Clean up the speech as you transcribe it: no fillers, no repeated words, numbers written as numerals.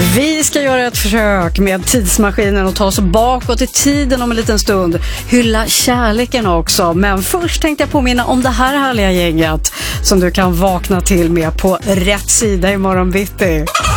Vi ska göra ett försök med tidsmaskinen och ta oss bakåt i tiden om en liten stund. Hylla kärleken också. Men först tänkte jag påminna om det här härliga gänget som du kan vakna till med på rätt sida imorgon bitti.